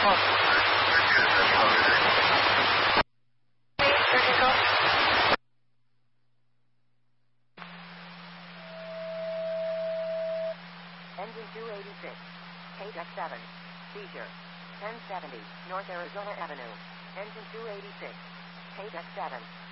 Engine 286. KX7. Seizure. 1070 North Arizona Avenue. Engine 286. KX7.